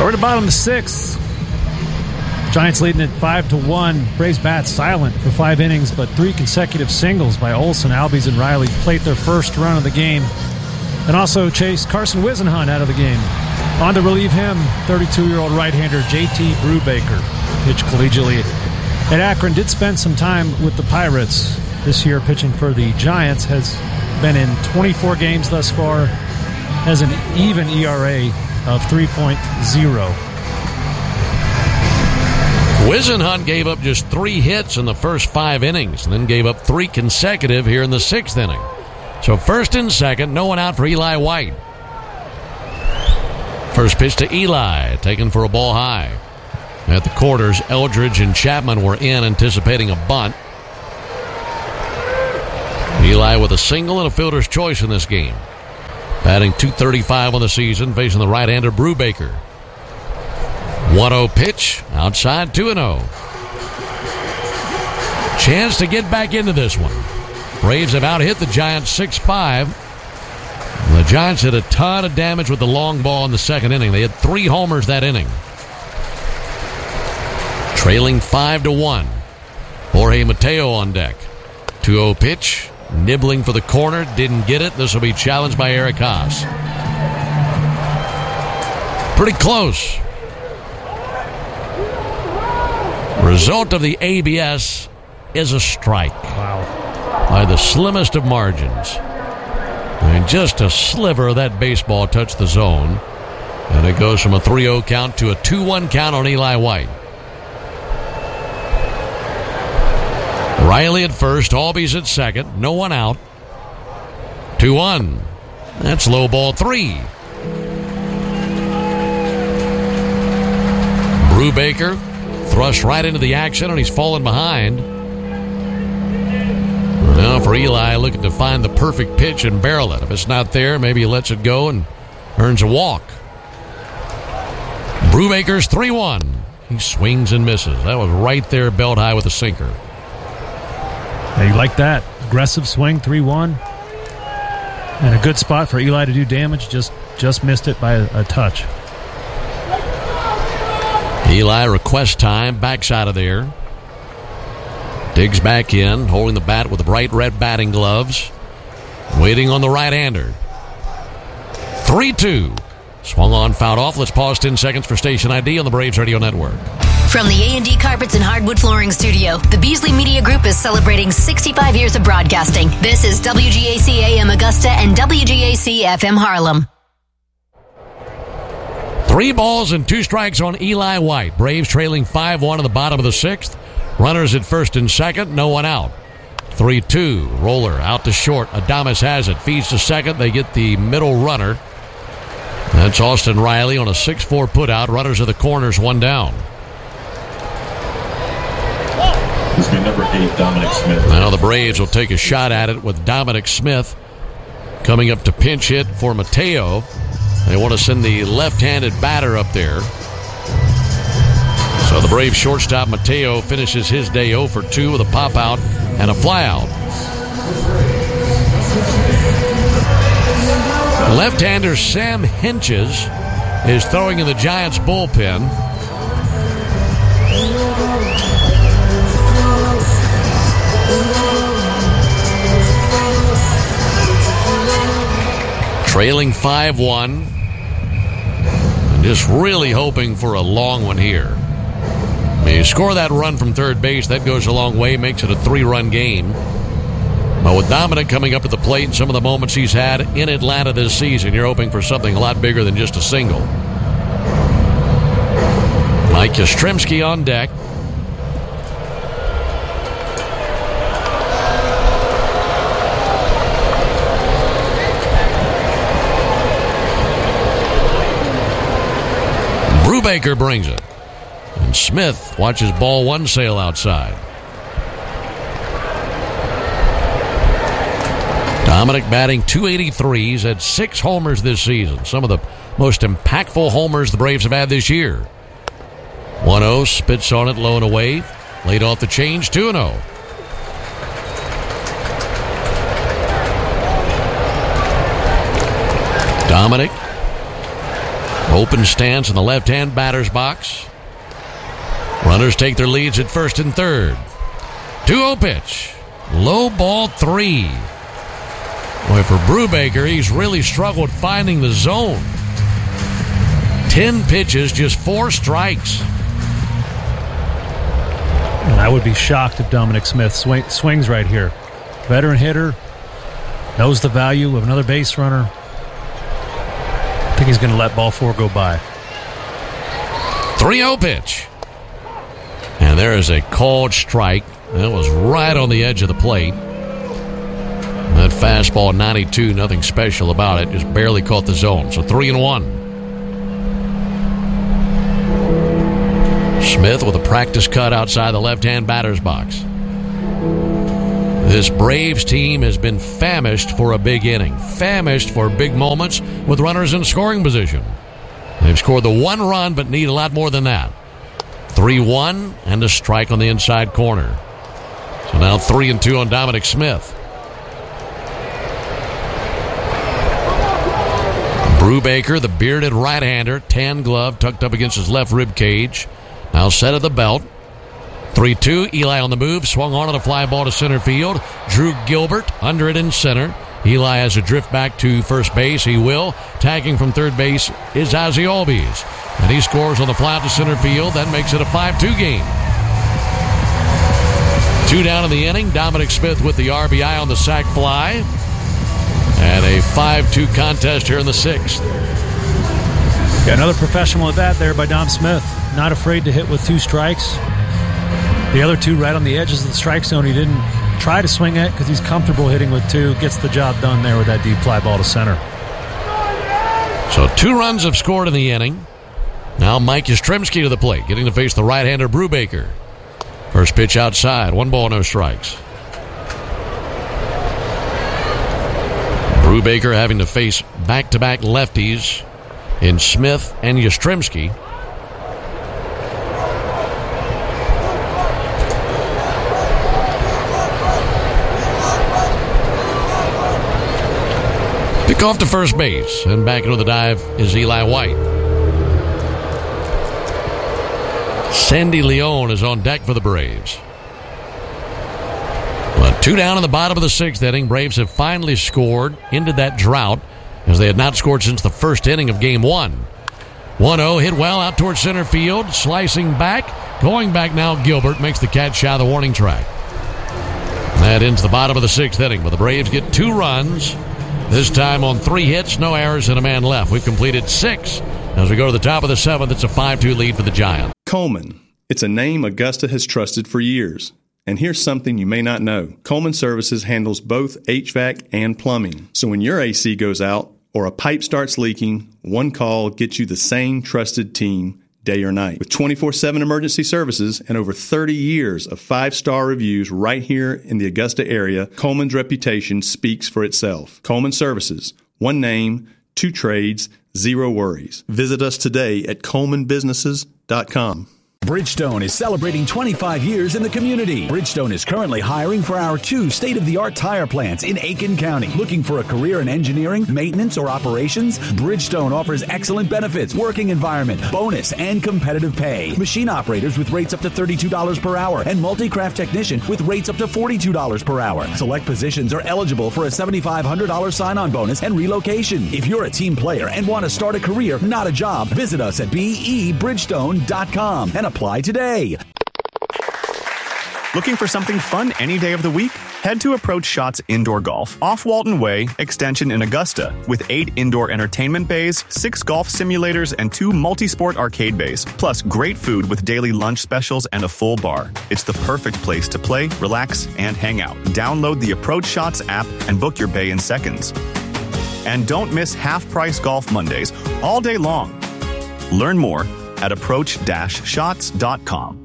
We're at the bottom of the sixth. Giants leading at 5-1. Braves bats silent for 5 innings, but 3 consecutive singles by Olsen, Albies, and Riley plate their first run of the game. And also chased Carson Whisenhunt out of the game. On to relieve him, 32-year-old right-hander J.T. Brubaker, pitched collegiately at Akron. Did spend some time with the Pirates this year pitching for the Giants. Has been in 24 games thus far. Has an even ERA of 3.0. Whisenhunt gave up just 3 hits in the first 5 innings and then gave up 3 consecutive here in the 6th inning. So first and second, no one out for Eli White. First pitch to Eli, taken for a ball high. At the quarters, Eldridge and Chapman were in, anticipating a bunt. Eli with a single and a fielder's choice in this game. Batting .235 on the season, facing the right-hander Brubaker. 1-0 pitch, outside 2-0. Chance to get back into this one. Braves have out-hit the Giants 6-5. The Giants did a ton of damage with the long ball in the second inning. They had 3 homers that inning. Trailing 5-1. Jorge Mateo on deck. 2-0 pitch, nibbling for the corner, didn't get it. This will be challenged by Eric Haas. Pretty close. Result of the ABS is a strike. Wow. By the slimmest of margins. And just a sliver of that baseball touched the zone. And it goes from a 3-0 count to a 2-1 count on Eli White. Riley at first, Albies at second, no one out. 2-1. That's low ball 3. Brubaker thrust right into the action, and he's fallen behind. Now for Eli, looking to find the perfect pitch and barrel it. If it's not there, maybe he lets it go and earns a walk. Brubaker's 3-1. He swings and misses. That was right there, belt high with a sinker. Yeah, you like that. Aggressive swing, 3-1. And a good spot for Eli to do damage. Just missed it by a touch. Eli requests time, backside of there. Digs back in, holding the bat with the bright red batting gloves. Waiting on the right-hander. 3-2. Swung on, fouled off. Let's pause 10 seconds for station ID on the Braves Radio Network. From the A&D Carpets and Hardwood Flooring Studio, the Beasley Media Group is celebrating 65 years of broadcasting. This is WGAC AM Augusta and WGAC FM Harlem. 3 balls and 2 strikes on Eli White. Braves trailing 5-1 in the bottom of the 6th. Runners at first and second, no one out. 3-2. Roller out to short. Adames has it. Feeds to second. They get the middle runner. That's Austin Riley on a 6-4 putout. Runners at the corners, 1 down. This will be number 8, Dominic Smith. Now the Braves will take a shot at it with Dominic Smith coming up to pinch hit for Mateo. They want to send the left-handed batter up there. So the Braves shortstop Mateo finishes his day 0 for 2 with a pop-out and a fly-out. Left-hander Sam Hentges is throwing in the Giants' bullpen. Trailing 5-1. And just really hoping for a long one here. You score that run from third base, that goes a long way, makes it a 3-run game. But with Dominic coming up at the plate and some of the moments he's had in Atlanta this season, you're hoping for something a lot bigger than just a single. Mike Yastrzemski on deck. Brubaker brings it. And Smith watches ball 1 sail outside. Dominic batting .283. He's had 6 homers this season. Some of the most impactful homers the Braves have had this year. 1-0, spits on it, low and away. Laid off the change, 2-0. Dominic Open stance in the left-hand batter's box. Runners take their leads at first and third. 2-0 pitch. Low ball 3. Boy, for Brubaker, he's really struggled finding the zone. 10 pitches, just 4 strikes. And I would be shocked if Dominic Smith swings right here. Veteran hitter, knows the value of another base runner. I think he's going to let ball 4 go by. 3-0 pitch. And there is a called strike. That was right on the edge of the plate. That fastball 92, nothing special about it. Just barely caught the zone. So 3-1. Smith with a practice cut outside the left-hand batter's box. This Braves team has been famished for a big inning. Famished for big moments with runners in scoring position. They've scored the 1 run, but need a lot more than that. 3-1 and a strike on the inside corner. So now 3-2 on Dominic Smith. Brubaker, the bearded right-hander, tan glove tucked up against his left rib cage. Now set at the belt. 3-2, Eli on the move, swung on a fly ball to center field. Drew Gilbert under it in center. Eli has a drift back to first base. He will. Tagging from third base is Ozzie Albies. And he scores on the fly out to center field. That makes it a 5-2 game. 2 down in the inning. Dominic Smith with the RBI on the sac fly. And a 5-2 contest here in the 6th. Got another professional at bat there by Dom Smith. Not afraid to hit with 2 strikes. The other 2 right on the edges of the strike zone. He didn't try to swing at because he's comfortable hitting with 2. Gets the job done there with that deep fly ball to center. So 2 runs have scored in the inning. Now Mike Yastrzemski to the plate, getting to face the right-hander Brubaker. First pitch outside. 1 ball, no strikes. Brubaker having to face back-to-back lefties in Smith and Yastrzemski. Pick off to first base, and back into the dive is Eli White. Sandy Leon is on deck for the Braves. But 2 down in the bottom of the 6th inning. Braves have finally scored into that drought, as they had not scored since the first inning of Game 1. 1-0, hit well out towards center field, slicing back. Going back now, Gilbert makes the catch shy of the warning track. That ends the bottom of the 6th inning, but the Braves get 2 runs. This time on 3 hits, no errors, and a man left. We've completed 6. As we go to the top of the 7th, it's a 5-2 lead for the Giants. Coleman. It's a name Augusta has trusted for years. And here's something you may not know. Coleman Services handles both HVAC and plumbing. So when your AC goes out or a pipe starts leaking, one call gets you the same trusted team day or night. With 24/7 emergency services and over 30 years of 5-star reviews right here in the Augusta area, Coleman's reputation speaks for itself. Coleman Services. One name, 2 trades, 0 worries. Visit us today at colemanbusinesses.com. Bridgestone is celebrating 25 years in the community. Bridgestone is currently hiring for our 2 state-of-the-art tire plants in Aiken County. Looking for a career in engineering, maintenance, or operations? Bridgestone offers excellent benefits, working environment, bonus, and competitive pay. Machine operators with rates up to $32 per hour and multi-craft technician with rates up to $42 per hour. Select positions are eligible for a $7,500 sign-on bonus and relocation. If you're a team player and want to start a career, not a job, visit us at BEBridgestone.com and apply today. Looking for something fun any day of the week? Head to Approach Shots Indoor Golf off Walton Way, Extension in Augusta, with 8 indoor entertainment bays, 6 golf simulators, and 2 multi-sport arcade bays, plus great food with daily lunch specials and a full bar. It's the perfect place to play, relax, and hang out. Download the Approach Shots app and book your bay in seconds. And don't miss half-price Golf Mondays all day long. Learn more at approach-shots.com.